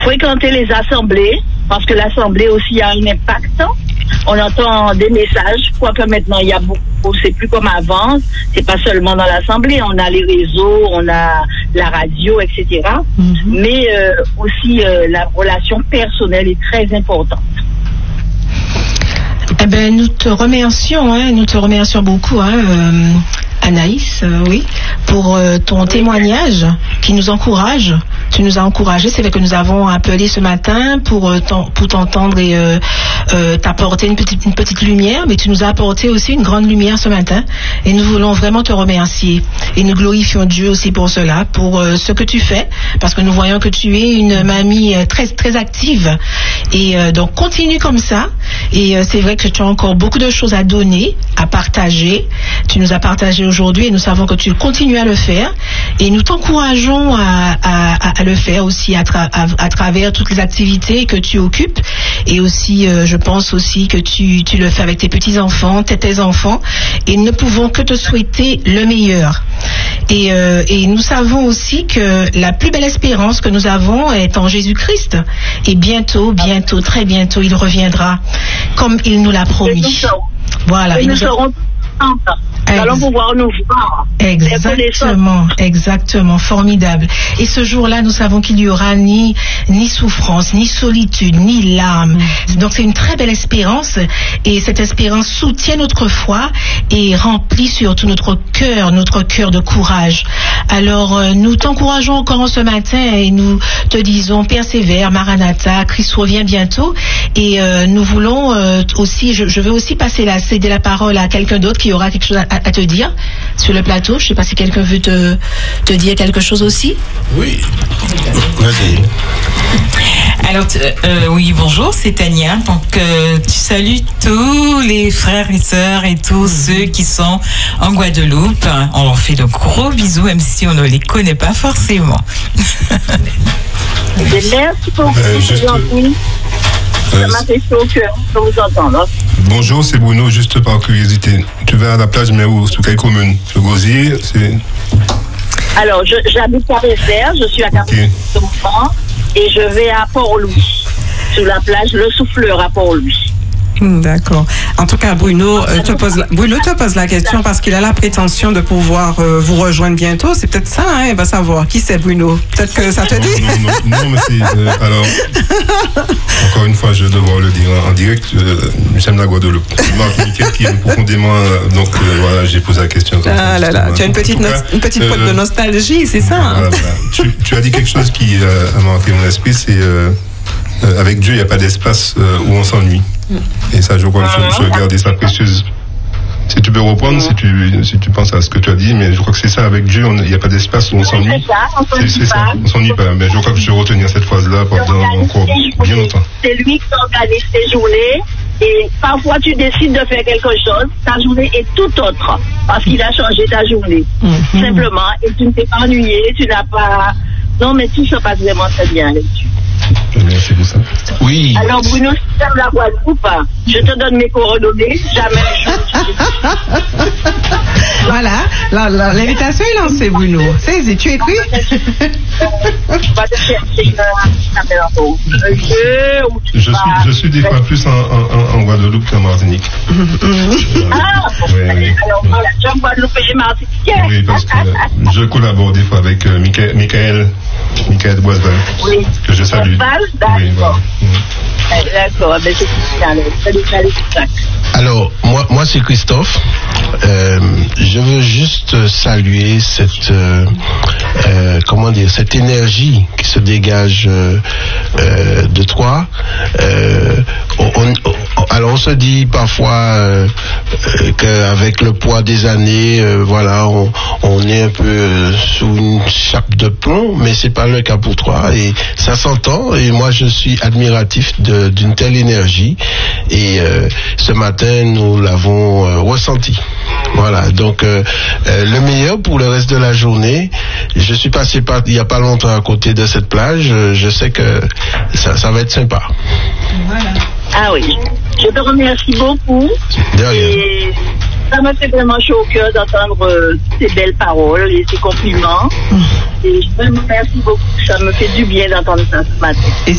fréquenter les assemblées, parce que l'assemblée aussi a un impact. On entend des messages, quoique maintenant il y a beaucoup, c'est plus comme avant, c'est pas seulement dans l'assemblée, on a les réseaux, on a la radio, etc. Mais aussi la relation personnelle est très importante. Eh ben, nous te remercions beaucoup, Anaïs, oui, pour ton témoignage qui nous encourage. Tu nous as encouragés. C'est vrai que nous avons appelé ce matin pour t'entendre et t'apporter une petite lumière, mais tu nous as apporté aussi une grande lumière ce matin. Et nous voulons vraiment te remercier. Et nous glorifions Dieu aussi pour cela, pour ce que tu fais, parce que nous voyons que tu es une mamie très, très active. Et donc, continue comme ça. Et c'est vrai que tu as encore beaucoup de choses à donner, à partager. Tu nous as partagé aujourd'hui et nous savons que tu continues à le faire. Et nous t'encourageons à le faire aussi à travers toutes les activités que tu occupes. Et aussi, je pense aussi que tu le fais avec tes petits-enfants, tes enfants. Et nous ne pouvons que te souhaiter le meilleur. Et nous savons aussi que la plus belle espérance que nous avons est en Jésus-Christ. Et bientôt, très bientôt, il reviendra comme il nous l'a promis. Voilà. Et nous serons nous allons pouvoir nous voir. Exactement, formidable. Et ce jour-là, nous savons qu'il n'y aura ni souffrance, ni solitude, ni larmes. Donc c'est une très belle espérance, et cette espérance soutient notre foi et remplit surtout notre cœur de courage. Alors nous t'encourageons encore ce matin et nous te disons persévère, Maranatha, Christ revient bientôt. Et nous voulons aussi, je vais aussi céder la parole à quelqu'un d'autre qui aura quelque chose à te dire sur le plateau. Je ne sais pas si quelqu'un veut te dire quelque chose aussi. Oui. Vas-y. Alors, oui, bonjour, c'est Tania. Donc, tu salues tous les frères et sœurs et tous ceux qui sont en Guadeloupe. On leur fait de gros bisous, même si on ne les connaît pas forcément. Merci beaucoup. Ça m'a fait chaud au cœur de vous entendre. Bonjour, c'est Bruno, juste par curiosité. Tu vas à la plage, mais où? Sur quelle commune? Le Gosier, c'est... Alors, j'habite à Réserve, je suis à Cap-Louis et je vais à Port-Louis, sur la plage Le Souffleur à Port-Louis. D'accord. En tout cas, Bruno te pose la question parce qu'il a la prétention de pouvoir vous rejoindre bientôt. C'est peut-être ça, hein? Il va savoir. Qui c'est, Bruno? Peut-être que ça te dit? Non, mais c'est... alors, encore une fois, je vais devoir le dire en direct. J'aime la Guadeloupe. Martinique qui aime profondément... donc, voilà, j'ai posé la question. Ah là là, tu as une petite pointe de nostalgie, c'est ça, hein? Voilà. Tu as dit quelque chose qui a marqué mon esprit, c'est... avec Dieu, il n'y a pas d'espace où on s'ennuie. Et ça, je crois que je vais garder ça précieuse. Si tu peux reprendre, si tu penses à ce que tu as dit, mais je crois que c'est ça, avec Dieu, il n'y a pas d'espace où on s'ennuie. C'est ça, on s'ennuie pas. Mais je crois que je vais retenir cette phrase-là pendant encore bien longtemps. C'est lui qui organise tes journées. Et parfois, tu décides de faire quelque chose, ta journée est tout autre, parce qu'il a changé ta journée. Simplement, et tu ne t'es pas ennuyé, tu n'as pas... Non, mais tout se passe vraiment très bien avec Dieu. Merci pour ça. Oui. Alors, Bruno, si tu aimes la Guadeloupe, je te donne mes coordonnées. Jamais Voilà, l'invitation est lancée, Bruno. Saisis, tu écris? Je suis des fois plus en Guadeloupe qu'en Martinique. Alors voilà, j'aime Guadeloupe et Martinique. Oui, parce que je collabore des fois avec Michael Boisval, que je salue. Oui, voilà. D'accord, mais c'est bien. Alors, moi c'est Christophe. Je veux juste saluer cette énergie qui se dégage de toi. Alors on se dit parfois qu'avec le poids des années, voilà, on est un peu sous une chape de plomb, mais c'est pas le cas pour toi et ça s'entend. Et moi je suis admiratif d'une telle énergie et ce matin nous l'avons ressenti. Voilà, donc le meilleur pour le reste de la journée. Je suis passé il y a pas longtemps à côté de cette plage. Je sais que ça va être sympa. Voilà. Ah oui, je te remercie beaucoup. De rien. Ça m'a fait vraiment chaud au cœur d'entendre ces belles paroles et ces compliments. Et vraiment, merci beaucoup. Ça me fait du bien d'entendre ça ce matin.